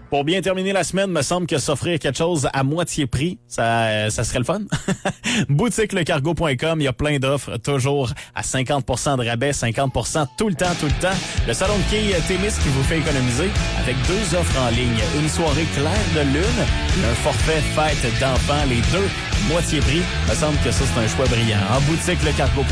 Pour bien terminer la semaine, me semble que s'offrir quelque chose à moitié prix, ça serait le fun. Boutiquelecargo.com, il y a plein d'offres, toujours à 50% de rabais, 50% tout le temps. Le salon de quilles Témis qui vous fait économiser avec 2 offres en ligne. Une soirée claire de lune et un forfait fête d'enfants, les 2 moitié prix. Me semble que ça, c'est un choix brillant. En boutique, lecargo.com.